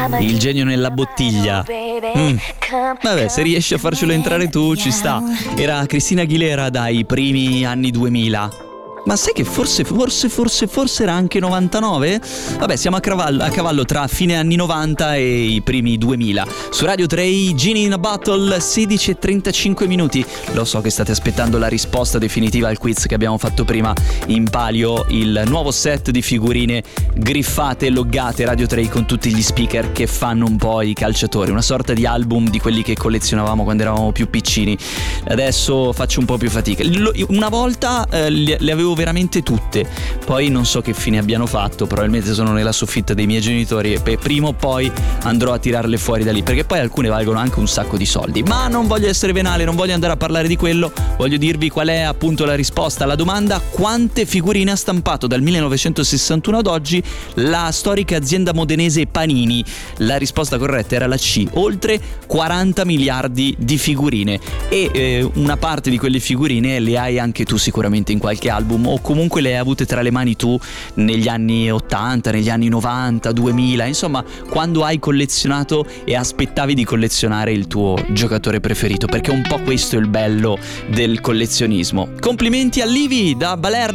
Il genio nella bottiglia. Vabbè, se riesci a farcelo entrare tu, ci sta. Era Cristina Aguilera dai primi anni 2000. Ma sai che forse era anche 99? Vabbè, siamo a cavallo tra fine anni 90 e i primi 2000. Su Radio 3, Genie in a Bottle, 16:35 minuti. Lo so che state aspettando la risposta definitiva al quiz che abbiamo fatto prima. In palio il nuovo set di figurine griffate e loggate Radio 3 con tutti gli speaker che fanno un po' i calciatori. Una sorta di album di quelli che collezionavamo quando eravamo più piccini. Adesso faccio un po' più fatica. Una volta le avevo veramente tutte, poi non so che fine abbiano fatto, probabilmente sono nella soffitta dei miei genitori e prima o poi andrò a tirarle fuori da lì, perché poi alcune valgono anche un sacco di soldi. Ma non voglio essere venale, non voglio andare a parlare di quello, voglio dirvi qual è appunto la risposta alla domanda: quante figurine ha stampato dal 1961 ad oggi la storica azienda modenese Panini? La risposta corretta era la C, oltre 40 miliardi di figurine, e una parte di quelle figurine le hai anche tu sicuramente in qualche album, o comunque le hai avute tra le mani tu negli anni 80, negli anni 90, 2000, insomma quando hai collezionato e aspettavi di collezionare il tuo giocatore preferito, perché un po' questo è il bello del collezionismo. Complimenti a Livi da Balerno.